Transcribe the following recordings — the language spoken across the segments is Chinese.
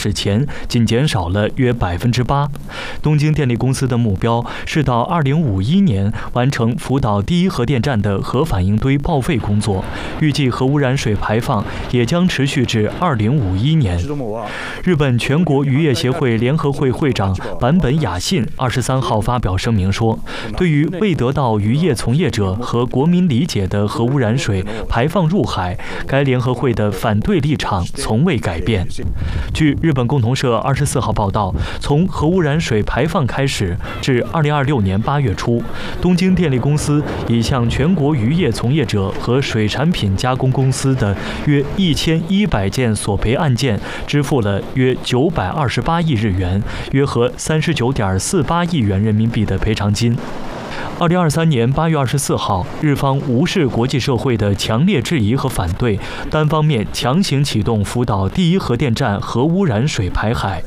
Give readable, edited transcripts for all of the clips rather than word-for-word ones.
始前仅减少了约8%。东京电力公司的目标是到2051年完成福岛第一核电站的核反应堆报废工作，预计核污染水排放也将持续至2051年。日本全国渔业协会联合会会长坂本雅信23号发表声明说，对于未得到渔业从业者和国民理解的核污染水排放入海，该联合会的反对立场从未改变。据日本共同社24号报道，从核污染水排放开始至2026年8月初，东京电力公司已向全国渔业从业者和水产品加工公司的约1100件索赔案件支付了约928亿日元，约合39.48亿元人民币的赔偿金。2023年8月24号，日方无视国际社会的强烈质疑和反对，单方面强行启动福岛第一核电站核污染水排海。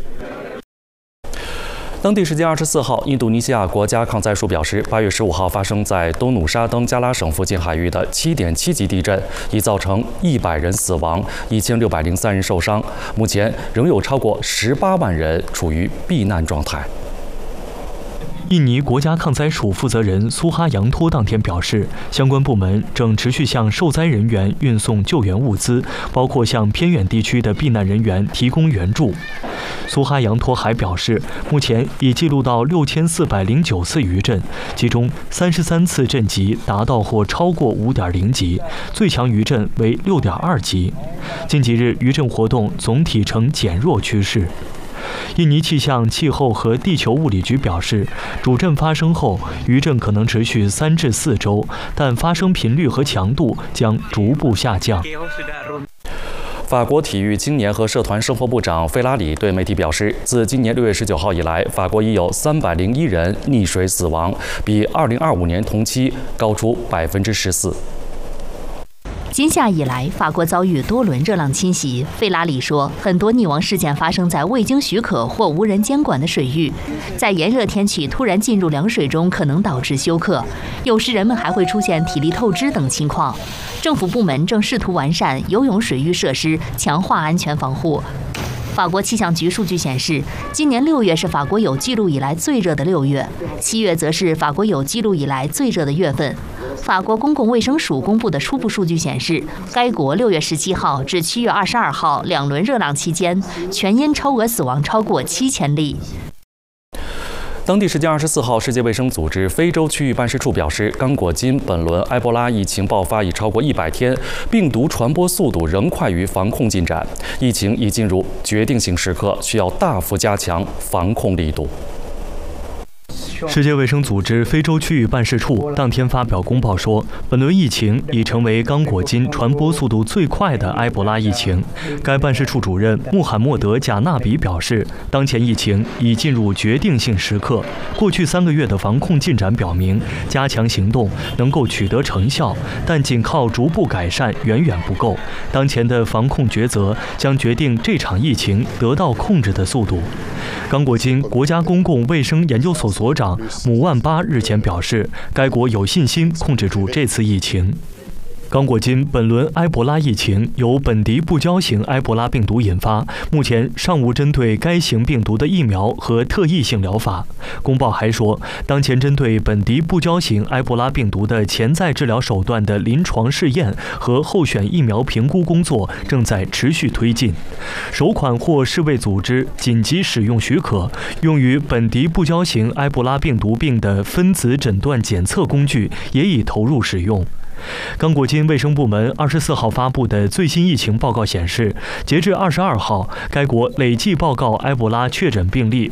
当地时间24号，印度尼西亚国家抗灾署表示，8月15号发生在东努沙登加拉省附近海域的7.7级地震，已造成100人死亡，1603人受伤。目前仍有超过18万人处于避难状态。 印尼国家抗灾署负责人苏哈扬托当天表示，相关部门正持续向受灾人员运送救援物资，包括向偏远地区的避难人员提供援助。苏哈扬托还表示，目前已记录到6409次余震，其中33次震级达到或超过5.0级，最强余震为6.2级。近几日余震活动总体呈减弱趋势。印尼气象、气候和地球物理局表示，主震发生后，余震可能持续3至4周，但发生频率和强度将逐步下降。 法国体育、青年和社团生活部长费拉里对媒体表示，自今年6月19号以来，法国已有301人溺水死亡，比2025年同期高出14%。 今夏以来，法国遭遇多轮热浪侵袭。费拉里说，很多溺亡事件发生在未经许可或无人监管的水域，在炎热天气突然进入凉水中，可能导致休克，有时人们还会出现体力透支等情况。政府部门正试图完善游泳水域设施，强化安全防护。法国气象局数据显示，今年6月是法国有记录以来最热的6月，7月则是法国有记录以来最热的月份。法国公共卫生署公布的初步数据显示，该国6月17号至7月22号2轮热浪期间，全因超额死亡超过7000例。 当地时间24号，世界卫生组织非洲区域办事处表示，刚果金本轮埃博拉疫情爆发已超过100天，病毒传播速度仍快于防控进展，疫情已进入决定性时刻，需要大幅加强防控力度。 世界卫生组织非洲区域办事处当天发表公报说，本轮疫情已成为刚果金传播速度最快的埃博拉疫情。该办事处主任穆罕默德·贾纳比表示，当前疫情已进入决定性时刻。过去3个月的防控进展表明，加强行动能够取得成效，但仅靠逐步改善远远不够。当前的防控抉择将决定这场疫情得到控制的速度。刚果金国家公共卫生研究所所长姆万巴日前表示，该国有信心控制住这次疫情。刚果金本轮埃博拉疫情由本地不交型埃博拉病毒引发，目前尚无针对该型病毒的疫苗和特异性疗法。公报还说，当前针对本地不交型埃博拉病毒的潜在治疗手段的临床试验和候选疫苗评估工作正在持续推进。首款获世卫组织紧急使用许可，用于本地不交型埃博拉病毒病的分子诊断检测工具也已投入使用。刚果金卫生部门24号发布的最新疫情报告显示，截至22号，该国累计报告埃博拉确诊病例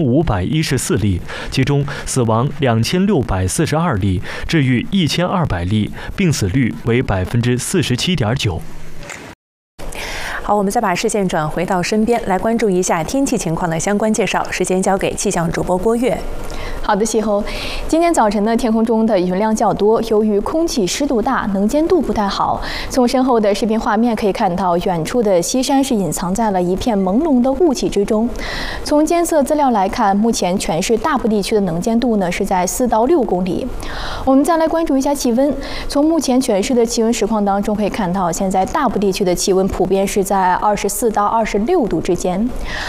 5514例，其中死亡2642例，治愈1200例，病死率为47.9%。 好，我们再把视线转回到身边，来关注一下天气情况的相关介绍。时间交给气象主播郭月。 好的，西侯，今天早晨呢，天空中的云量较多，由于空气湿度大，能见度不太好。从身后的视频画面可以看到，远处的西山是隐藏在了一片朦胧的雾气之中。从监测资料来看，目前全市大部地区的能见度呢是在4到6公里。我们再来关注一下气温。从目前全市的气温实况当中可以看到，现在大部地区的气温普遍是在24到26度之间。